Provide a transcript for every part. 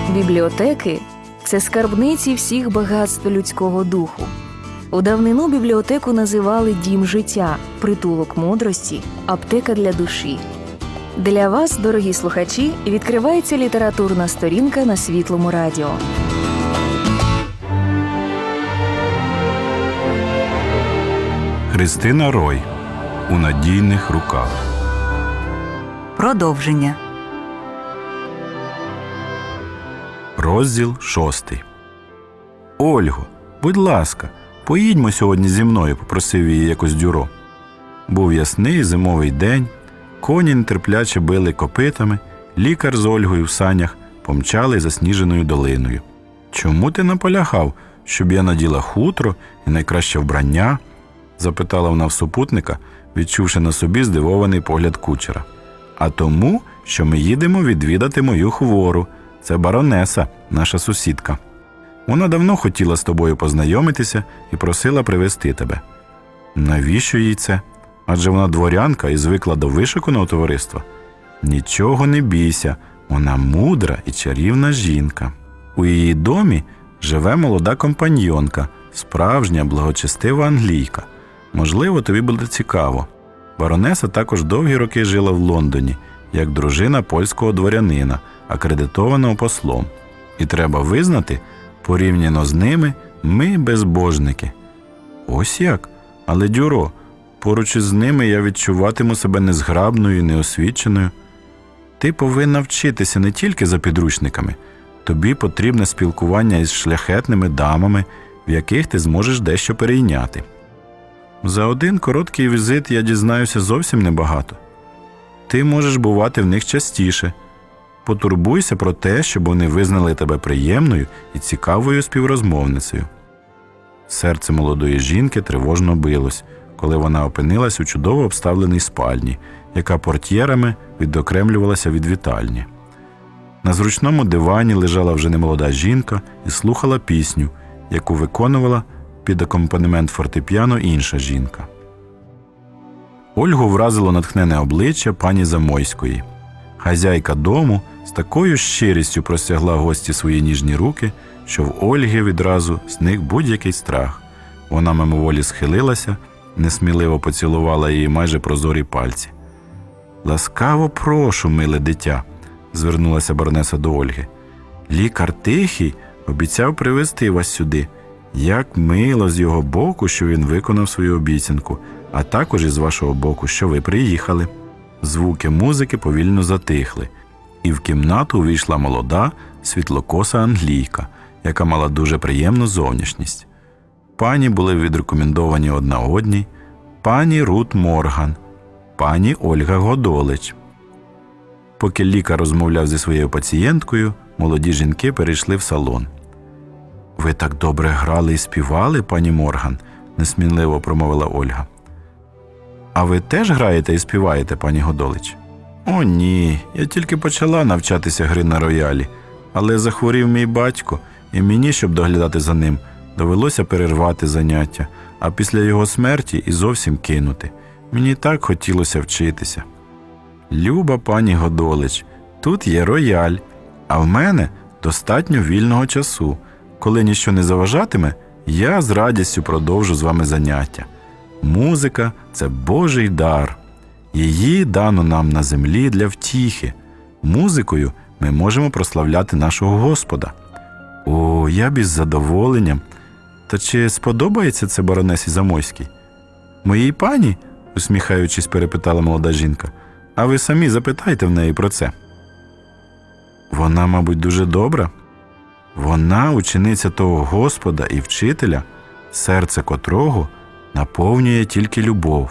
Бібліотеки – це скарбниці всіх багатств людського духу. У давнину бібліотеку називали дім життя, притулок мудрості, аптека для душі. Для вас, дорогі слухачі, відкривається літературна сторінка на Світлому радіо. Христина Рой. У надійних руках. Продовження. Розділ 6. Ольго, будь ласка, поїдьмо сьогодні зі мною, попросив її якось Дюро. Був ясний зимовий день, коні нетерпляче били копитами, лікар з Ольгою в санях помчали засніженою долиною. Чому ти наполягав, щоб я наділа хутро і найкраще вбрання? Запитала вона в супутника, відчувши на собі здивований погляд кучера. А тому, що ми їдемо відвідати мою хвору. Це баронеса, наша сусідка. Вона давно хотіла з тобою познайомитися і просила привезти тебе. Навіщо їй це? Адже вона дворянка і звикла до вишуканого товариства. Нічого не бійся, вона мудра і чарівна жінка. У її домі живе молода компаньйонка, справжня благочестива англійка. Можливо, тобі буде цікаво. Баронеса також довгі роки жила в Лондоні, як дружина польського дворянина, акредитованого послом. І треба визнати, порівняно з ними, ми безбожники. Ось як? Але, Дюро, поруч із ними я відчуватиму себе незграбною і неосвіченою. Ти повинна вчитися не тільки за підручниками. Тобі потрібне спілкування із шляхетними дамами, в яких ти зможеш дещо перейняти. За один короткий візит я дізнаюся зовсім небагато. Ти можеш бувати в них частіше. Потурбуйся про те, щоб вони визнали тебе приємною і цікавою співрозмовницею. Серце молодої жінки тривожно билось, коли вона опинилась у чудово обставленій спальні, яка портьєрами відокремлювалася від вітальні. На зручному дивані лежала вже немолода жінка і слухала пісню, яку виконувала під акомпанемент фортепіано інша жінка. Ольгу вразило натхнене обличчя пані Замойської. Хазяйка дому з такою щирістю простягла гості свої ніжні руки, що в Ольги відразу зник будь-який страх. Вона мимоволі схилилася, несміливо поцілувала її майже прозорі пальці. «Ласкаво прошу, миле дитя», – звернулася баронеса до Ольги. «Лікар Тихий обіцяв привезти вас сюди. Як мило з його боку, що він виконав свою обіцянку, а також із вашого боку, що ви приїхали». Звуки музики повільно затихли, і в кімнату увійшла молода, світлокоса англійка, яка мала дуже приємну зовнішність. Пані були відрекомендовані одна одній: пані Рут Морган, пані Ольга Годолич. Поки лікар розмовляв зі своєю пацієнткою, молоді жінки перейшли в салон. «Ви так добре грали і співали, пані Морган», – несміливо промовила Ольга. «А ви теж граєте і співаєте, пані Годолич?» «О, ні, я тільки почала навчатися гри на роялі, але захворів мій батько, і мені, щоб доглядати за ним, довелося перервати заняття, а після його смерті і зовсім кинути. Мені так хотілося вчитися». «Люба пані Годолич, тут є рояль, а в мене достатньо вільного часу. Коли ніщо не заважатиме, я з радістю продовжу з вами заняття. Музика – це Божий дар. Її дано нам на землі для втіхи. Музикою ми можемо прославляти нашого Господа». «О, я б із задоволенням. Та чи сподобається це баронесі Замойській?» «Моїй пані?» – усміхаючись, перепитала молода жінка. «А ви самі запитайте в неї про це». «Вона, мабуть, дуже добра. Вона учениця того Господа і вчителя, серце котрого наповнює тільки любов».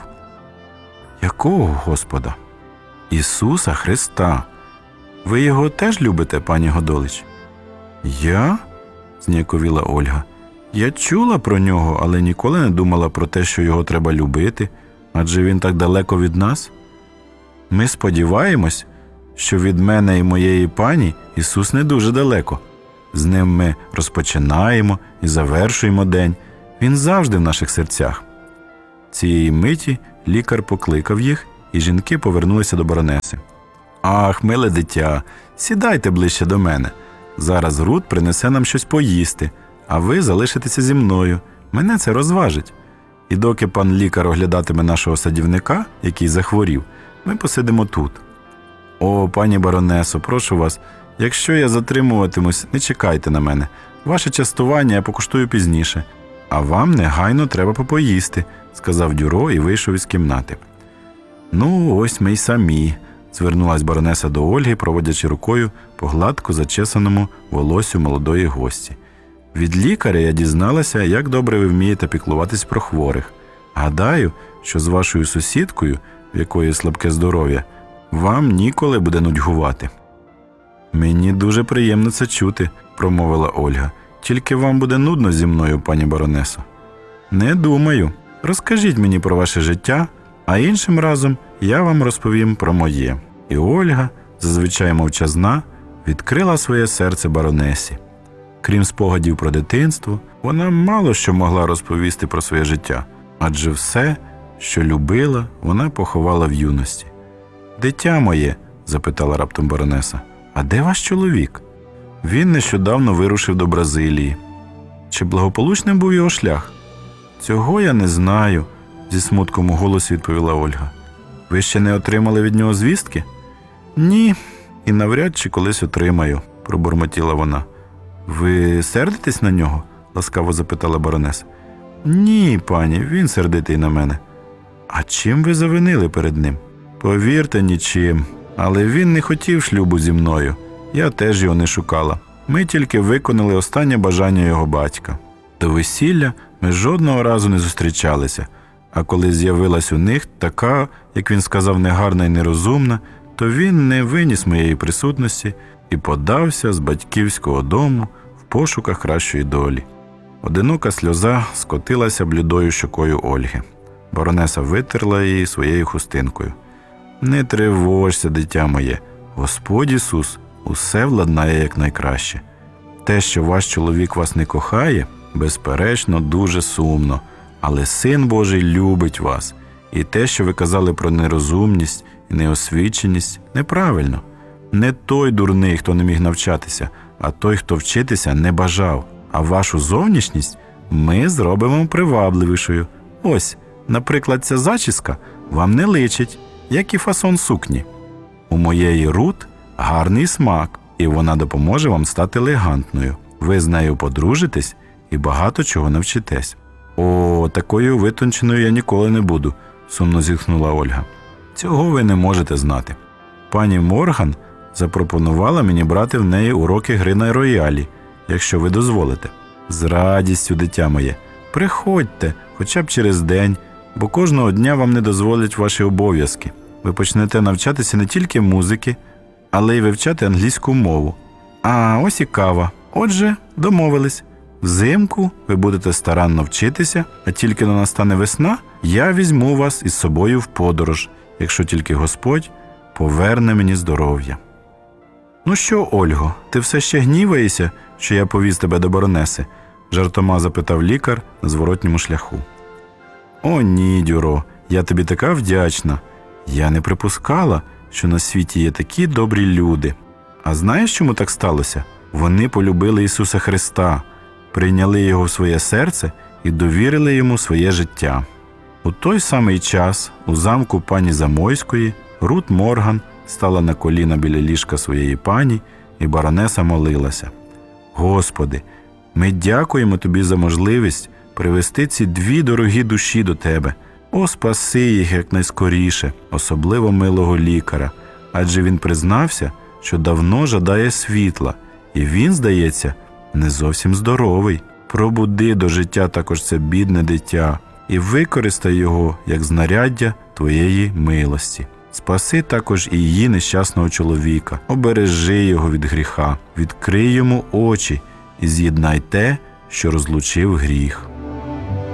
«Якого Господа?» «Ісуса Христа. Ви його теж любите, пані Годолич?» «Я?» – зніяковіла Ольга. «Я чула про нього, але ніколи не думала про те, що його треба любити, адже він так далеко від нас. Ми сподіваємось, що від мене і моєї пані Ісус не дуже далеко. З ним ми розпочинаємо і завершуємо день. Він завжди в наших серцях». Цієї миті лікар покликав їх, і жінки повернулися до баронеси. «Ах, миле дитя, сідайте ближче до мене. Зараз Рут принесе нам щось поїсти, а ви залишитеся зі мною. Мене це розважить. І доки пан лікар оглядатиме нашого садівника, який захворів, ми посидимо тут. О, пані баронесо, прошу вас, якщо я затримуватимусь, не чекайте на мене. Ваше частування я покуштую пізніше. А вам негайно треба попоїсти, сказав Дюро і вийшов із кімнати. Ну, ось ми й самі, звернулась баронеса до Ольги, проводячи рукою по гладко зачесаному волосю молодої гості. Від лікаря я дізналася, як добре ви вмієте піклуватись про хворих. Гадаю, що з вашою сусідкою, в якої слабке здоров'я, вам ніколи буде нудьгувати. Мені дуже приємно це чути, промовила Ольга. Тільки вам буде нудно зі мною, пані баронесо. Не думаю. Розкажіть мені про ваше життя, а іншим разом я вам розповім про моє. І Ольга, зазвичай мовчазна, відкрила своє серце баронесі. Крім спогадів про дитинство, вона мало що могла розповісти про своє життя, адже все, що любила, вона поховала в юності. «Дитя моє», – запитала раптом баронеса, – «а де ваш чоловік?» «Він нещодавно вирушив до Бразилії». «Чи благополучним був його шлях?» «Цього я не знаю», – зі смутком у голосі відповіла Ольга. «Ви ще не отримали від нього звістки?» «Ні, і навряд чи колись отримаю», – пробурмотіла вона. «Ви сердитесь на нього?» – ласкаво запитала баронеса. «Ні, пані, він сердитий на мене». «А чим ви завинили перед ним?» «Повірте, нічим. Але він не хотів шлюбу зі мною. Я теж його не шукала. Ми тільки виконали останнє бажання його батька. До весілля ми жодного разу не зустрічалися, а коли з'явилась у них така, як він сказав, негарна і нерозумна, то він не виніс моєї присутності і подався з батьківського дому в пошуках кращої долі». Одинока сльоза скотилася блідою щокою Ольги. Баронеса витерла її своєю хустинкою. «Не тривожся, дитя моє. Господь Ісус усе владнає якнайкраще. Те, що ваш чоловік вас не кохає, безперечно, дуже сумно, але Син Божий любить вас. І те, що ви казали про нерозумність і неосвіченість, неправильно. Не той дурний, хто не міг навчатися, а той, хто вчитися не бажав. А вашу зовнішність ми зробимо привабливішою. Ось, наприклад, ця зачіска вам не личить, як і фасон сукні. У моєї Рут гарний смак, і вона допоможе вам стати елегантною. Ви з нею подружитесь і багато чого навчитесь». «О, такою витонченою я ніколи не буду», – сумно зітхнула Ольга. «Цього ви не можете знати. Пані Морган запропонувала мені брати в неї уроки гри на роялі, якщо ви дозволите». «З радістю, дитя моє. Приходьте, хоча б через день, бо кожного дня вам не дозволять ваші обов'язки. Ви почнете навчатися не тільки музики, але й вивчати англійську мову. А ось і кава. Отже, домовились. Взимку ви будете старанно вчитися, а тільки но настане весна, я візьму вас із собою в подорож, якщо тільки Господь поверне мені здоров'я». «Ну що, Ольго, ти все ще гніваєшся, що я повіз тебе до баронеси?» – жартома запитав лікар на зворотньому шляху. «О ні, Дюро, я тобі така вдячна. Я не припускала, що на світі є такі добрі люди. А знаєш, чому так сталося? Вони полюбили Ісуса Христа, прийняли Його в своє серце і довірили Йому своє життя». У той самий час у замку пані Замойської Рут Морган стала на коліна біля ліжка своєї пані, і баронеса молилася: «Господи, ми дякуємо Тобі за можливість привести ці дві дорогі душі до Тебе. О, спаси їх якнайскоріше, особливо милого лікаря, адже він признався, що давно жадає світла, і він, здається, не зовсім здоровий. Пробуди до життя також це бідне дитя і використай його як знаряддя Твоєї милості. Спаси також і її нещасного чоловіка, обережи його від гріха, відкрий йому очі і з'єднай те, що розлучив гріх».